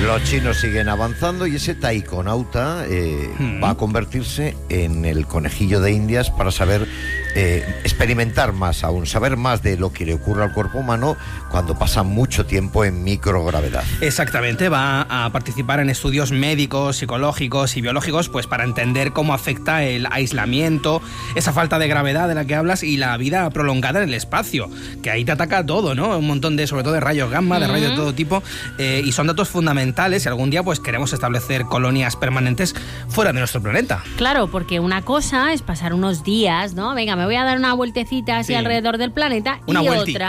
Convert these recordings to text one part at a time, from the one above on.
Los chinos siguen avanzando y ese taikonauta va a convertirse en el conejillo de Indias para saber experimentar más aún, saber más de lo que le ocurre al cuerpo humano cuando pasa mucho tiempo en microgravedad. Exactamente, va a participar en estudios médicos, psicológicos y biológicos, pues para entender cómo afecta el aislamiento, esa falta de gravedad de la que hablas y la vida prolongada en el espacio, que ahí te ataca todo, ¿no? Un montón de, sobre todo de rayos gamma, de rayos de todo tipo, y son datos fundamentales si algún día pues queremos establecer colonias permanentes fuera de nuestro planeta. Claro, porque una cosa es pasar unos días, ¿no? Venga, me voy a dar una vueltecita así alrededor del planeta, y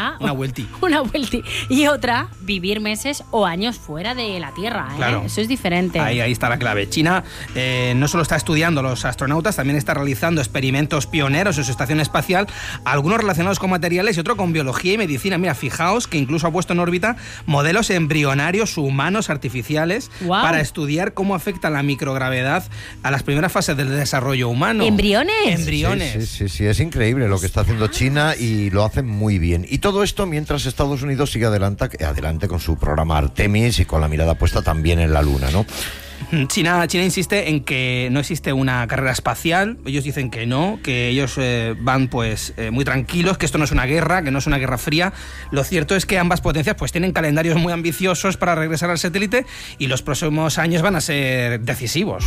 otra, vivir meses o años fuera de la Tierra, ¿eh? Claro. Eso es diferente. Ahí está la clave. China no solo está estudiando a los astronautas, también está realizando experimentos pioneros en su estación espacial, algunos relacionados con materiales y otro con biología y medicina. Mira, fijaos que incluso ha puesto en órbita modelos embrionarios humanos artificiales para estudiar cómo afecta la microgravedad a las primeras fases del desarrollo humano. ¿Embriones? Embriones. Sí, es increíble lo que está haciendo China y lo hacen muy bien. Y todo esto mientras Estados Unidos sigue adelante con su programa Artemis y con la mirada puesta también en la Luna, ¿no? China insiste en que no existe una carrera espacial. Ellos dicen que no, que ellos van pues muy tranquilos, que esto no es una guerra, que no es una guerra fría. Lo cierto es que ambas potencias pues tienen calendarios muy ambiciosos para regresar al satélite y los próximos años van a ser decisivos.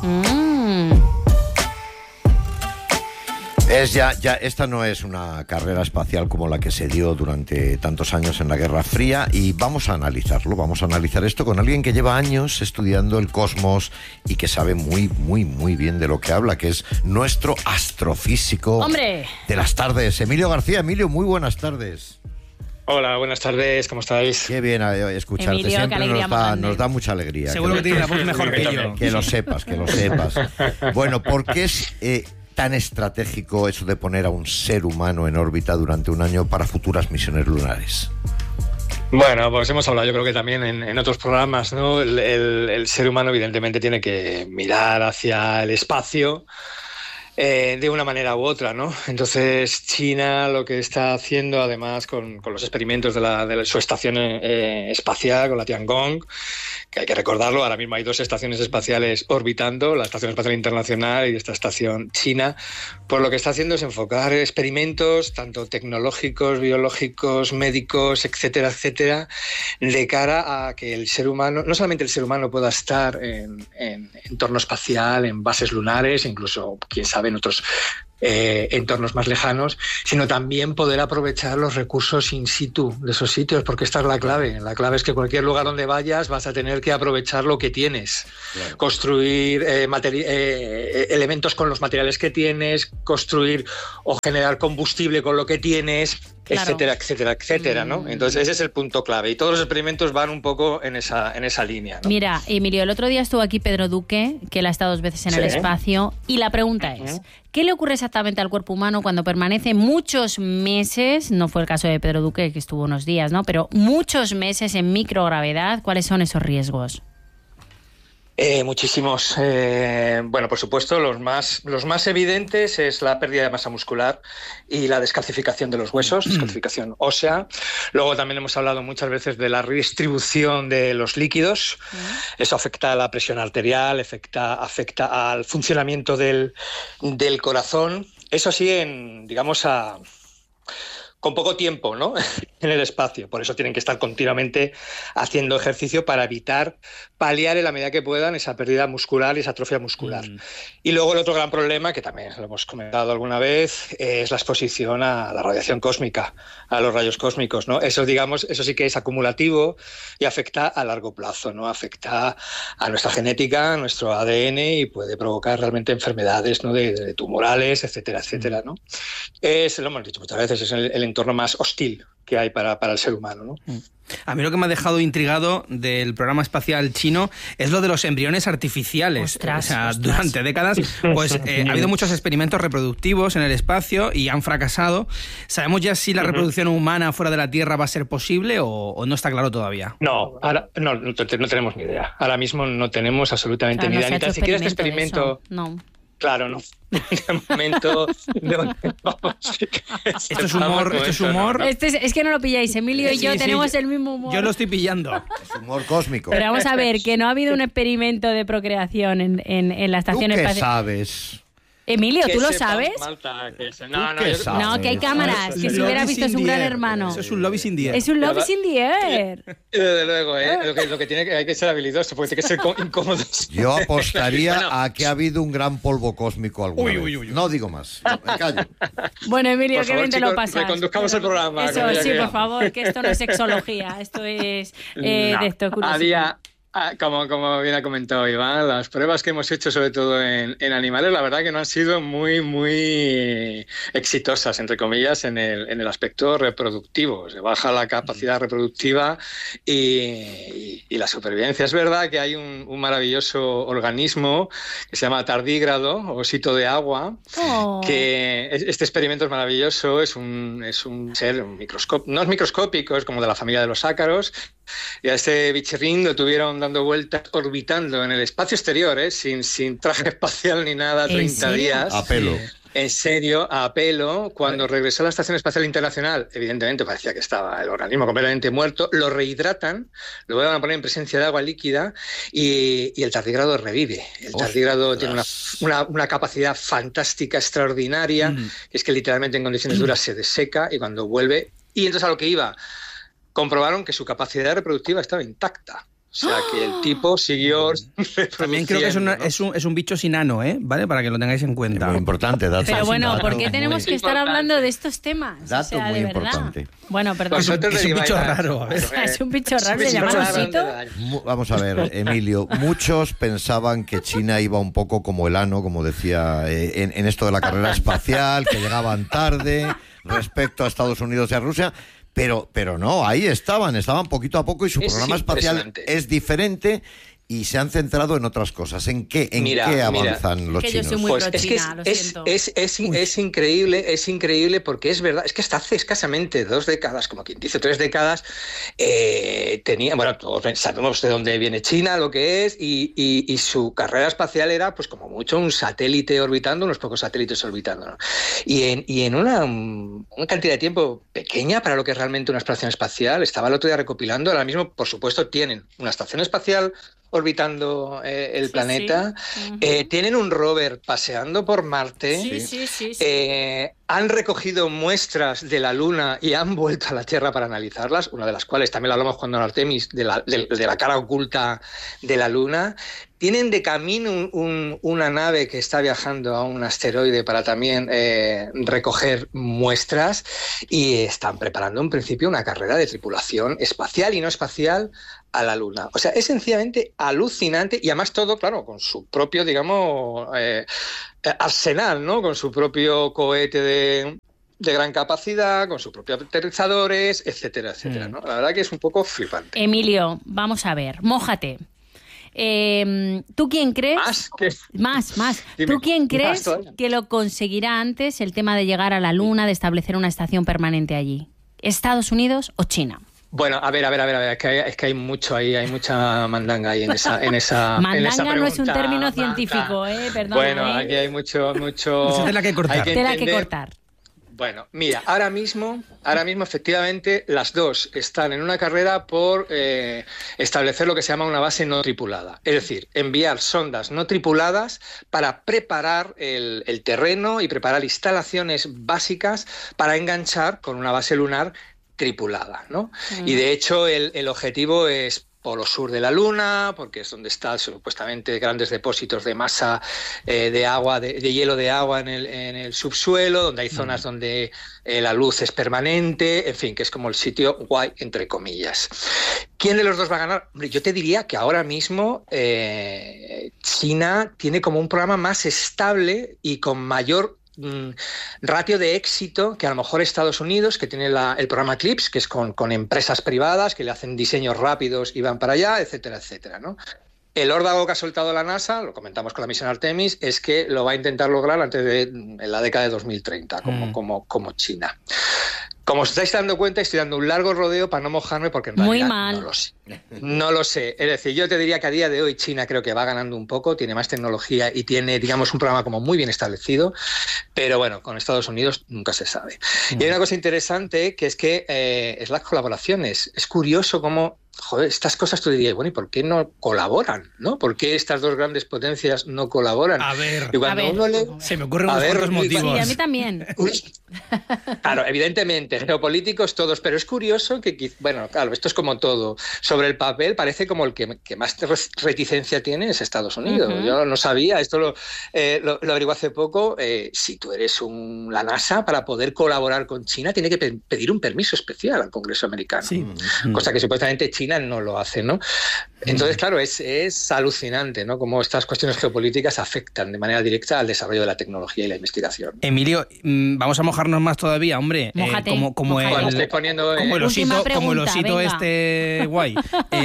Esta no es una carrera espacial como la que se dio durante tantos años en la Guerra Fría y vamos a analizar esto con alguien que lleva años estudiando el cosmos y que sabe muy bien de lo que habla, que es nuestro astrofísico de las tardes, Emilio García. Emilio, muy buenas tardes. Hola, buenas tardes, ¿cómo estáis? Qué bien escucharte, Emilio, siempre nos da mucha alegría. Seguro que tienes la voz mejor que yo. Que lo sepas. Bueno, ¿por qué es tan estratégico eso de poner a un ser humano en órbita durante un año para futuras misiones lunares? Bueno, pues hemos hablado yo creo que también en otros programas, ¿no? El ser humano evidentemente tiene que mirar hacia el espacio de una manera u otra, ¿no? Entonces China lo que está haciendo, además con los experimentos de su estación espacial, con la Tiangong, que hay que recordarlo, ahora mismo hay 2 estaciones espaciales orbitando, la Estación Espacial Internacional y esta estación china, pues lo que está haciendo es enfocar experimentos, tanto tecnológicos, biológicos, médicos, etcétera, de cara a que el ser humano, no solamente el ser humano pueda estar en entorno espacial, en bases lunares, incluso, quién sabe, en otros entornos más lejanos, sino también poder aprovechar los recursos in situ de esos sitios, porque esta es la clave. La clave es que cualquier lugar donde vayas vas a tener que aprovechar lo que tienes, claro. Construir elementos con los materiales que tienes, construir o generar combustible con lo que tienes, claro. etcétera, ¿no? Entonces ese es el punto clave y todos los experimentos van un poco en esa línea, ¿no? Mira, Emilio, el otro día estuvo aquí Pedro Duque, que él ha estado 2 veces en el espacio, y la pregunta es, ¿qué le ocurre exactamente al cuerpo humano cuando permanece muchos meses, no fue el caso de Pedro Duque, que estuvo unos días, ¿no? Pero muchos meses en microgravedad? ¿Cuáles son esos riesgos? Muchísimos. Bueno, por supuesto, los más evidentes es la pérdida de masa muscular y la descalcificación de los huesos, descalcificación ósea. Luego también hemos hablado muchas veces de la redistribución de los líquidos. Eso afecta a la presión arterial, afecta al funcionamiento del corazón. Eso sí, con poco tiempo, ¿no? En el espacio. Por eso tienen que estar continuamente haciendo ejercicio para evitar paliar en la medida que puedan esa pérdida muscular y esa atrofia muscular. Y luego el otro gran problema, que también lo hemos comentado alguna vez, es la exposición a la radiación cósmica, a los rayos cósmicos, ¿no? Eso sí que es acumulativo y afecta a largo plazo, ¿no? Afecta a nuestra genética, a nuestro ADN y puede provocar realmente enfermedades, ¿no? de tumorales, etcétera, ¿no? Lo hemos dicho muchas veces, es el entorno más hostil que hay para el ser humano, ¿no? A mí lo que me ha dejado intrigado del programa espacial chino es lo de los embriones artificiales. Ostras. Durante décadas pues ha habido muchos experimentos reproductivos en el espacio y han fracasado. ¿Sabemos ya si la reproducción humana fuera de la Tierra va a ser posible o no está claro todavía? No tenemos ni idea. Ahora mismo no tenemos absolutamente ni idea. Ni tan siquiera este experimento... No. Claro, no. de momento... Esto es humor. Es que no lo pilláis, Emilio y yo tenemos el mismo humor. Yo lo estoy pillando. Es humor cósmico. Pero vamos a ver, que no ha habido un experimento de procreación en la estación espacial. ¿Tú qué espacial. sabes? Emilio, ¿tú lo sabes? No, que hay cámaras, que si hubiera visto es un gran hermano. Eso es un lobby sin día. Es un lobby sin día. Desde luego, lo que tiene que hay que ser habilidoso, porque tiene que ser incómodo. Yo apostaría a que ha habido un gran polvo cósmico alguna vez. No digo más, me callo. Bueno, Emilio, Por que favor, bien te chicos, lo pasas. reconduzcamos el programa. Eso, sí, por favor, que esto no es sexología, esto es de esto, curiosidad. Como bien ha comentado Iván, las pruebas que hemos hecho, sobre todo en animales, la verdad que no han sido muy exitosas, entre comillas, en el aspecto reproductivo. Se baja la capacidad reproductiva y la supervivencia. Es verdad que hay un maravilloso organismo que se llama tardígrado, osito de agua, que este experimento es maravilloso, es un ser no es microscópico, es como de la familia de los ácaros, y a este bichirrín lo tuvieron dando vueltas, orbitando en el espacio exterior, sin traje espacial ni nada, 30 días. A pelo. En serio, a pelo. Cuando regresó a la Estación Espacial Internacional, evidentemente parecía que estaba el organismo completamente muerto, lo rehidratan, lo vuelven a poner en presencia de agua líquida y el tardígrado revive. El tardígrado tiene una capacidad fantástica, extraordinaria, que es que literalmente en condiciones duras se deseca y cuando vuelve... Y entonces a lo que iba... comprobaron que su capacidad reproductiva estaba intacta. O sea, que el tipo siguió reproduciendo. También creo que es un bicho sin ano, Vale, para que lo tengáis en cuenta. Es muy importante, dato. Pero bueno, ¿por qué tenemos que estar hablando de estos temas? Dato muy importante. Bueno, perdón. Es un bicho raro. Es un bicho raro, ¿le llaman osito? Vamos a ver, Emilio. Muchos pensaban que China iba un poco como el ano, como decía, en esto de la carrera espacial, que llegaban tarde respecto a Estados Unidos y a Rusia. Pero no, ahí estaban poquito a poco y su programa espacial es diferente y se han centrado en otras cosas. ¿En qué avanzan los chinos? Yo soy muy pro-China, lo siento. Es increíble porque es verdad, es que hasta hace escasamente 2 décadas, como quien dice 3 décadas, todos sabemos de dónde viene China, lo que es, y su carrera espacial era, pues como mucho, un satélite orbitando, unos pocos satélites orbitando, ¿no? Y en una cantidad de tiempo pequeña para lo que es realmente una exploración espacial, estaba el otro día recopilando, ahora mismo, por supuesto, tienen una estación espacial orbitando el planeta, tienen un rover paseando por Marte, han recogido muestras de la Luna y han vuelto a la Tierra para analizarlas, una de las cuales también la hablamos cuando en Artemis, de la cara oculta de la Luna. Tienen de camino una nave que está viajando a un asteroide para también recoger muestras y están preparando en principio una carrera de tripulación espacial y no espacial a la Luna. O sea, es sencillamente alucinante y además todo, claro, con su propio, digamos, arsenal, ¿no? Con su propio cohete de gran capacidad, con sus propios aterrizadores, etcétera, etcétera, ¿no? La verdad que es un poco flipante. Emilio, vamos a ver, mójate. ¿Tú quién crees? Más. Dime, ¿tú quién crees que lo conseguirá antes el tema de llegar a la Luna, de establecer una estación permanente allí? ¿Estados Unidos o China? Bueno, a ver, es que hay mucho ahí, hay mucha mandanga ahí en esa mandanga en esa pregunta. No es un término científico, perdón. Bueno, aquí hay mucho tela que cortar. Tela que cortar. Bueno, mira, ahora mismo efectivamente las dos están en una carrera por establecer lo que se llama una base no tripulada. Es decir, enviar sondas no tripuladas para preparar el terreno y preparar instalaciones básicas para enganchar con una base lunar tripulada, ¿no? Y de hecho el objetivo es polo sur de la Luna, porque es donde están supuestamente grandes depósitos de masa de agua, de hielo de agua en el subsuelo, donde hay zonas donde la luz es permanente, en fin, que es como el sitio guay, entre comillas. ¿Quién de los dos va a ganar? Hombre, yo te diría que ahora mismo China tiene como un programa más estable y con mayor ratio de éxito que a lo mejor Estados Unidos, que tiene el programa CLIPS, que es con empresas privadas que le hacen diseños rápidos y van para allá, etcétera, etcétera, ¿no? El órdago que ha soltado la NASA, lo comentamos con la misión Artemis, es que lo va a intentar lograr en la década de 2030, como China. Como os estáis dando cuenta, estoy dando un largo rodeo para no mojarme porque en realidad no lo sé. No lo sé. Es decir, yo te diría que a día de hoy China creo que va ganando un poco, tiene más tecnología y tiene, digamos, un programa como muy bien establecido, pero bueno, con Estados Unidos nunca se sabe. Y hay una cosa interesante que es que es las colaboraciones. Es curioso cómo, joder, estas cosas tú dirías, bueno, ¿y por qué no colaboran? ¿no? ¿Por qué estas dos grandes potencias no colaboran? A ver, y cuando uno se me ocurren unos cuantos motivos. Sí, a mí también. Claro, evidentemente, geopolíticos todos, pero es curioso que, bueno, claro, esto es como todo. Sobre el papel parece como el que más reticencia tiene es Estados Unidos. Yo no sabía, esto lo averigué hace poco. Si tú eres la NASA, para poder colaborar con China, tiene que pedir un permiso especial al Congreso americano. Sí. Cosa que supuestamente China no lo hace, ¿no? Entonces, claro, es alucinante, ¿no? Cómo estas cuestiones geopolíticas afectan de manera directa al desarrollo de la tecnología y la investigación. Emilio, vamos a mojarnos más todavía, hombre. Como el osito este guay.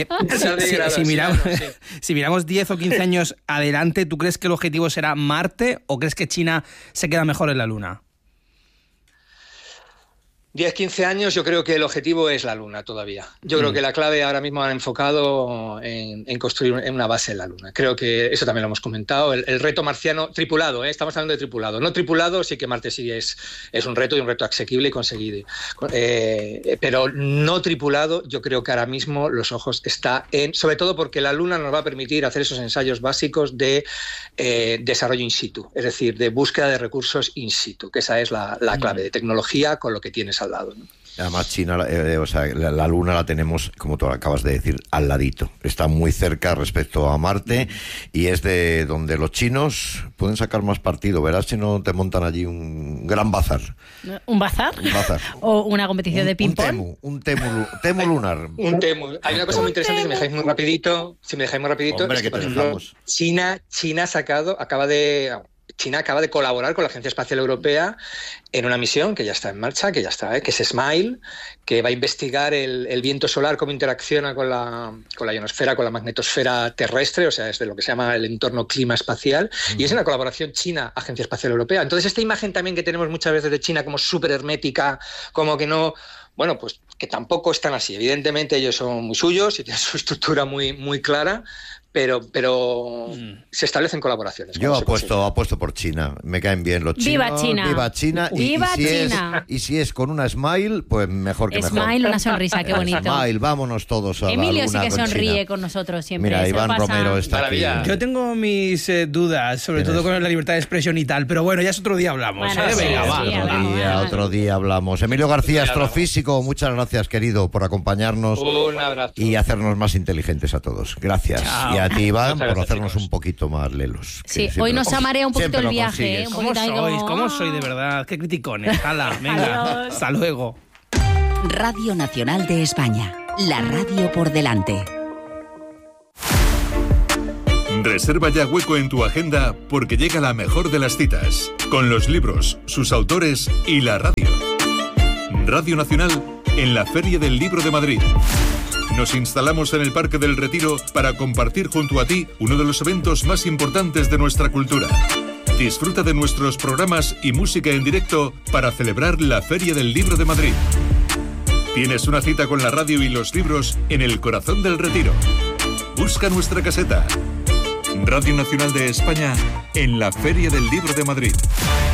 Si miramos 10 o 15 años adelante, ¿tú crees que el objetivo será Marte o crees que China se queda mejor en la Luna? 10-15 años, yo creo que el objetivo es la Luna todavía. Yo creo que la clave ahora mismo han enfocado en construir una base en la Luna. Creo que eso también lo hemos comentado. El reto marciano tripulado, estamos hablando de tripulado. No tripulado, sí que Marte sí es un reto y un reto asequible y conseguido. Pero no tripulado, yo creo que ahora mismo los ojos están sobre todo porque la Luna nos va a permitir hacer esos ensayos básicos de desarrollo in situ, es decir, de búsqueda de recursos in situ, que esa es la clave de tecnología con lo que tienes al lado, ¿no? Además, China, la Luna la tenemos, como tú acabas de decir, al ladito. Está muy cerca respecto a Marte y es de donde los chinos pueden sacar más partido. Verás si no te montan allí un gran bazar. ¿Un bazar? Un bazar. ¿O una competición de ping-pong? Un temu lunar. Un temu. Hay una cosa muy interesante, si me dejáis muy rapidito. Hombre, es que, por ejemplo, China acaba de colaborar con la Agencia Espacial Europea en una misión que ya está en marcha, que es SMILE, que va a investigar el viento solar, cómo interacciona con la ionosfera, con la magnetosfera terrestre, o sea, es de lo que se llama el entorno clima espacial, y es una colaboración China-Agencia Espacial Europea. Entonces, esta imagen también que tenemos muchas veces de China como súper hermética, como que no... Bueno, pues que tampoco están así. Evidentemente ellos son muy suyos y tienen su estructura muy, muy clara, pero se establecen colaboraciones. Yo apuesto por China. Me caen bien los chinos. ¡Viva China! ¡Viva China! Y si es con una smile, pues mejor que mejor. Smile, una sonrisa, qué bonito. Smile, vámonos todos a la Emilio Luna sí que con sonríe China. con nosotros siempre. Mira, Iván Romero está Maravilla. aquí. Yo tengo mis dudas, sobre todo con la libertad de expresión y tal, pero bueno, ya es otro día hablamos. Bueno, Venga, Otro día hablamos. Emilio García, astrofísico, muchas gracias, querido, por acompañarnos. Un abrazo. Y hacernos más inteligentes a todos. Gracias. Chao. Y a ti, Iván, por hacernos chicos. Un poquito más lelos. Sí, hoy nos amarea un poquito el viaje. ¿Cómo sois, de verdad? Qué criticones. Hala, venga. Hasta luego. Radio Nacional de España. La radio por delante. Reserva ya hueco en tu agenda porque llega la mejor de las citas, con los libros, sus autores y la radio. Radio Nacional en la Feria del Libro de Madrid. Nos instalamos en el Parque del Retiro para compartir junto a ti uno de los eventos más importantes de nuestra cultura. Disfruta de nuestros programas y música en directo para celebrar la Feria del Libro de Madrid. Tienes una cita con la radio y los libros en el corazón del Retiro. Busca nuestra caseta. Radio Nacional de España en la Feria del Libro de Madrid.